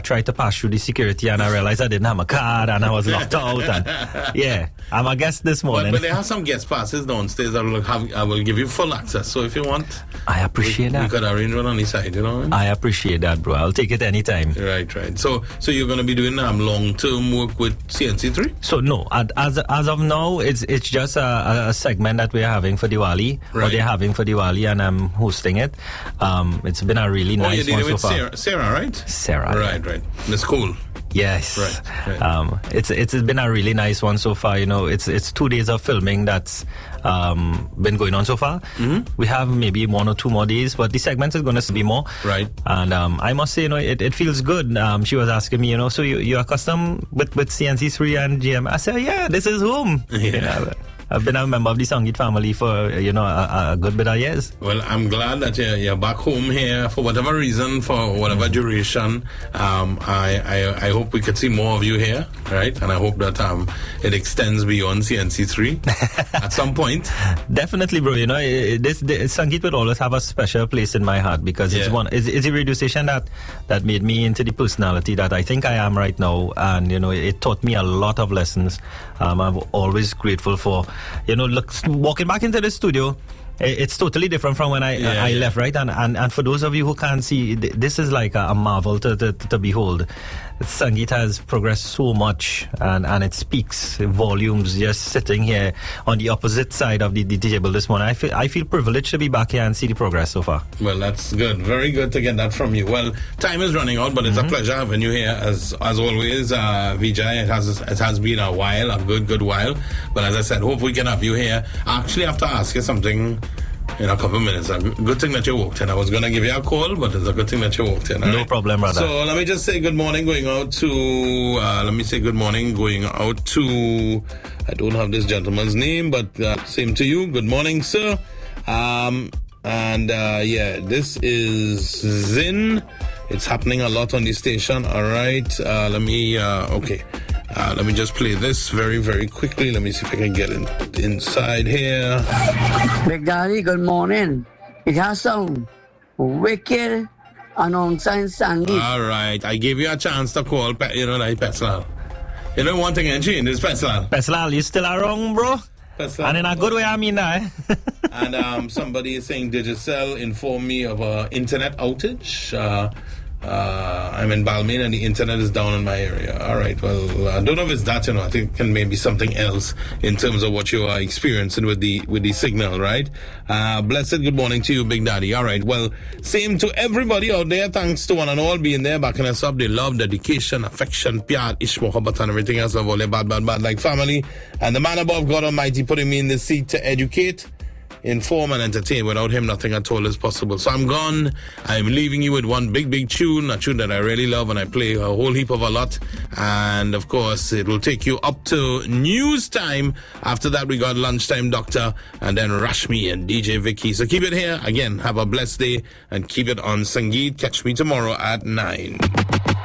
tried to pass through the security and I realized I didn't have my card and I was locked out. And yeah, I'm a guest this morning. But they have some guest passes downstairs that I will give you full access. So if you want, I appreciate that. We could arrange one on the side, you know. I appreciate that, bro. I'll take it anytime. Right. So you're going to be doing long-term work with CNC3? So no, as of now, it's just a segment that we're having for Diwali, or they're having for Diwali, and I'm hosting it. It's been a really nice one so far. Sarah, right? Sarah. Right. Miss Cool. Yes. Right. It's been a really nice one so far. You know, it's 2 days of filming that's been going on so far. Mm-hmm. We have maybe 1 or 2 more days, but the segment is going to be more. Right. And I must say, you know, it feels good. She was asking me, you know, so you're accustomed with CNC3 and GM. I said, yeah, this is home. Yeah. You know, I've been a member of the Sangeet family for, you know, a good bit of years. Well, I'm glad that you're back home here for whatever reason, for whatever duration. I hope we could see more of you here, right? And I hope that it extends beyond CNC3 at some point. Definitely, bro. You know, this Sangeet will always have a special place in my heart because it's a radio station that made me into the personality that I think I am right now. And, you know, it taught me a lot of lessons. I'm always grateful for, you know, walking back into the studio. It's totally different from when I left, right? And for those of you who can't see, this is like a marvel to behold. Sangeet has progressed so much, and it speaks volumes just sitting here on the opposite side of the table this morning. I feel privileged to be back here and see the progress so far. Well, that's good. Very good to get that from you. Well, time is running out, but it's a pleasure having you here as always, Vijay. It has been a while, a good while. But as I said, hope we can have you here. I actually have to ask you something in a couple of minutes. A good thing that you walked in. I was going to give you a call, but it's a good thing that you walked in. No problem, brother. So let me just say good morning going out to, I don't have this gentleman's name, but same to you. Good morning, sir. This is Zin. It's happening a lot on the station. All right. Let me just play this very, very quickly. Let me see if I can get inside here. Big Daddy, good morning. It has some wicked announcing Sangeet. All right. I gave you a chance to call, Petslal. You know one thing ain't changed, it's Petslal. Petslal, you still around, bro? Petslal. And in a good way, I mean that. And somebody is saying Digicel informed me of an internet outage. I'm in Balmain and the internet is down in my area. All right, well, I don't know if it's that, you know. I think it can maybe something else in terms of what you are experiencing with the signal, right? Blessed good morning to you, Big Daddy. All right, well, same to everybody out there. Thanks to one and all being there, backing us up. They love, dedication, affection, pyar, ish, mohabbat, and everything else. Love all their bad, like family. And the man above, God Almighty, putting me in this seat to educate, inform and entertain. Without him, nothing at all is possible. So I'm gone. I'm leaving you with one big tune, a tune that I really love and I play a whole heap of a lot. And of course, it will take you up to news time. After that, we got Lunchtime Doctor and then Rashmi and DJ Vicky. So keep it here. Again, have a blessed day and keep it on Sangeet. Catch me tomorrow at 9.